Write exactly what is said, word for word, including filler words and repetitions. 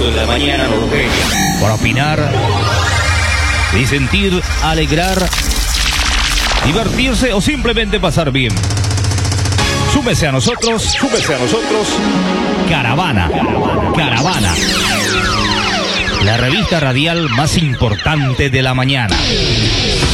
Auto en la mañana norteña. Para opinar, disentir, alegrar, divertirse o simplemente pasar bien. Súmese a nosotros, súmese a nosotros. Caravana, Caravana, Caravana. La revista radial más importante de la mañana.